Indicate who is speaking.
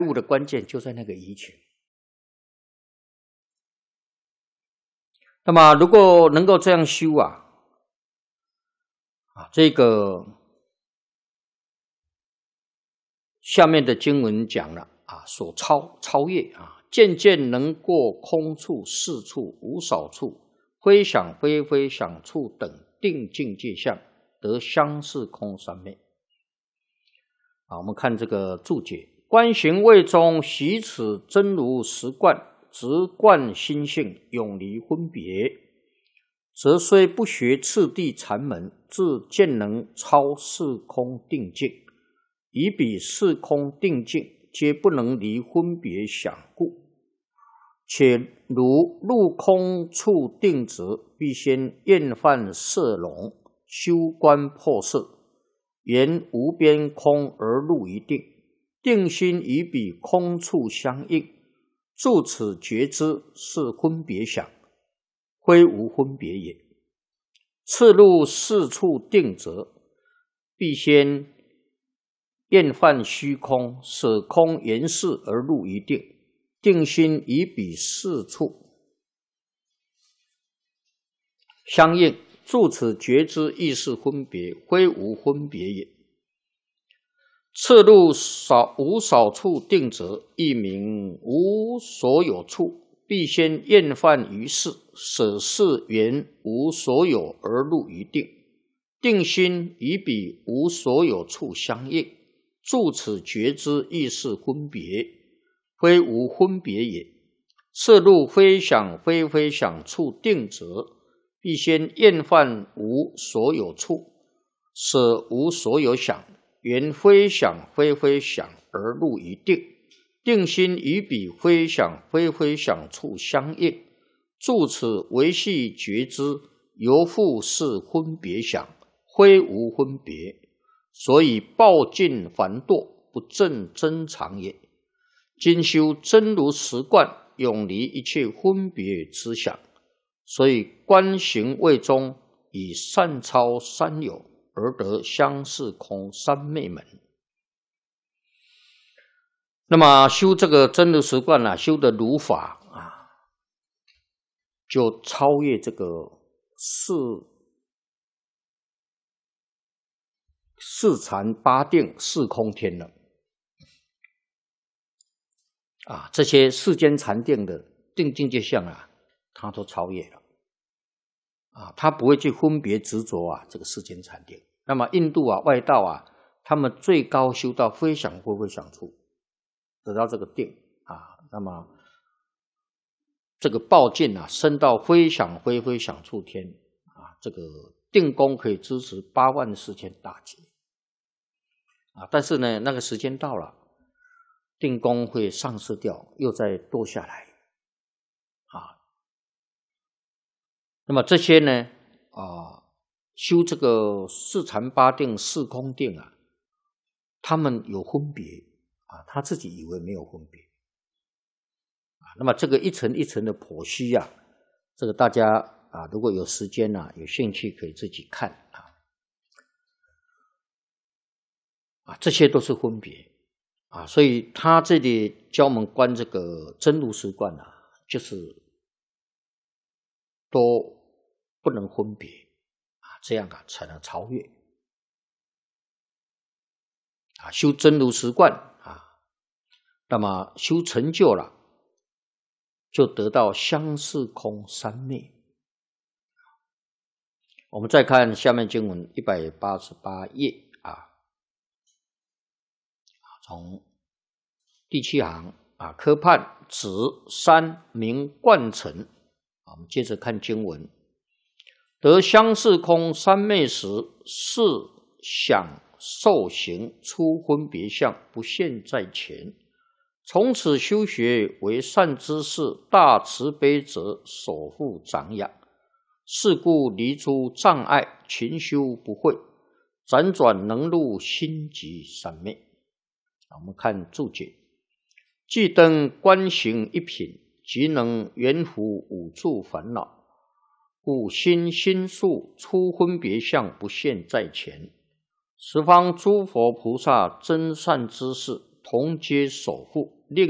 Speaker 1: 悟的关键就在那个移情。那么如果能够这样修这个下面的经文讲了所超越渐渐能过空处、事处、无少处、非想非非想处等定境界相，得相似空三昧。我们看这个注解：观行位中，习此真如实观，直观心性，永离分别，则虽不学次第禅门，自渐能超四空定境，以彼四空定境皆不能离分别想故。且如入空处定执，必先厌犯色聋，修观破色，沿无边空而入一定，定心与彼空处相应，住此觉知是分别想，非无分别也。次入四处定则，必先厌犯虚空，舍空言事而入一定，定心与彼四处相应，住此觉知亦是分别，非无分别也。次入无少处定则，亦名无所有处，必先厌犯于事，舍事缘无所有而入一定，定心与彼无所有处相应，住此觉知亦是分别，非无分别也。次入非想非非想处定则，必先厌犯无所有处，舍无所有想，缘非想非非想而入一定，定心与彼非想非非想处相应，住此维系觉知，犹复是分别想，非无分别，所以暴尽繁堕，不正真常也。今修真如实观，永离一切分别之想，所以观行位中，以善超三有，而得相似空三昧门。那么修这个真如实观修的如法就超越这个四禅八定四空天了这些世间禅定的定境界相它都超越了它不会去分别执着这个世间禅定。那么印度外道他们最高修到非想非非想处，得到这个定那么这个报尽升到非想非非想处天这个定功可以支持84000大劫但是呢，那个时间到了，定功会丧失掉，又再堕下来那么这些呢修这个四禅八定四空定他们有分别他自己以为没有分别那么这个一层一层的剖析这个大家如果有时间有兴趣可以自己看这些都是分别所以他这里教我们观这个真如实观就是都不能分别这样才能超越修真如实观那么修成就了，就得到相似空三昧。我们再看下面经文188页从第7行科判子三名贯成我们接着看经文，得相似空三昧时，是想受行出分别相，不现在前。从此修学为善知识，大慈悲者守护长养。是故离诸障碍，勤修不讳，辗转能入心即三昧。我们看注解：既登观行一品，即能圆伏五住烦恼，故心术出分别相，不现在前。十方诸佛菩萨真善知识， 同皆守护。